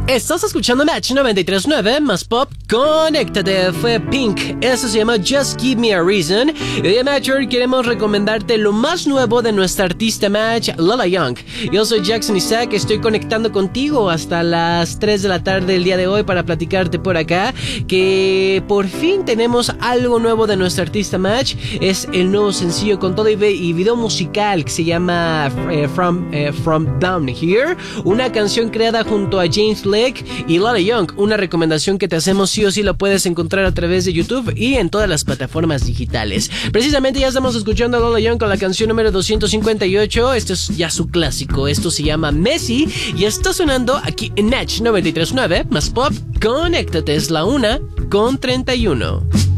Estás escuchando Match 93.9 más pop. Conéctate, fue Pink. Eso se llama Just Give Me a Reason. Y hoy en Match queremos recomendarte lo más nuevo de nuestra artista Match, Lola Young. Yo soy Jackson Isaac, estoy conectando contigo hasta las 3 de la tarde del día de hoy para platicarte por acá que por fin tenemos algo nuevo de nuestra artista Match. Es el nuevo sencillo con todo y video musical que se llama From Down Here, una canción creada junto a James Blake y Lola Young. Una recomendación que te hacemos sí o sí la puedes encontrar a través de YouTube y en todas las plataformas digitales. Precisamente ya estamos escuchando a Lola Young con la canción número 258. Esto es ya su clásico, esto se llama Messi y está sonando aquí en Match 93.9 más pop. Conéctate, es la 1:31.